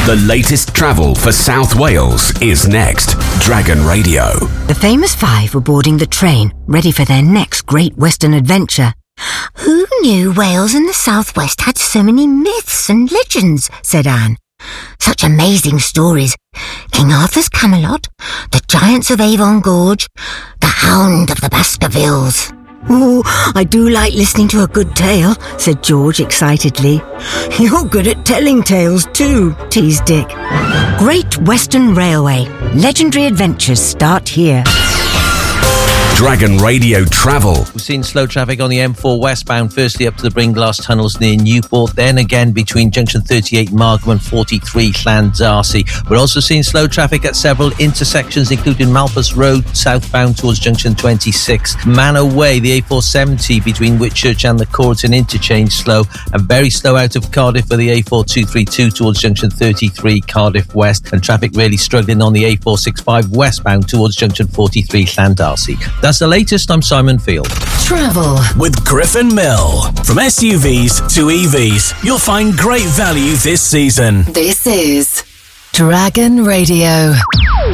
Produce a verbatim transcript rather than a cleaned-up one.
The latest travel for South Wales is next. Dragon Radio. The famous five were boarding the train, ready for their next great Western adventure. Who knew Wales and the Southwest had so many myths and legends, said Anne. Such amazing stories. King Arthur's Camelot, the Giants of Avon Gorge, the Hound of the Baskervilles. Oh, I do like listening to a good tale, said George excitedly. You're good at telling tales too, teased Dick. Great Western Railway. Legendary adventures start here. Dragon Radio Travel. We've seen slow traffic on the M four westbound, firstly up to the Bringlass tunnels near Newport, then again between junction thirty-eight Markham and forty-three Llandarcy. We're also seeing slow traffic at several intersections, including Malpas Road southbound towards junction twenty-six, Manor Way, the A four seventy between Whitchurch and the Corton interchange slow, and very slow out of Cardiff for the A four two thirty-two towards junction thirty-three Cardiff West, and traffic really struggling on the A four sixty-five westbound towards junction forty-three Llandarcy. That's the latest. I'm Simon Field. Travel with Griffin Mill. From S U Vs to E Vs, you'll find great value this season. This is Dragon Radio.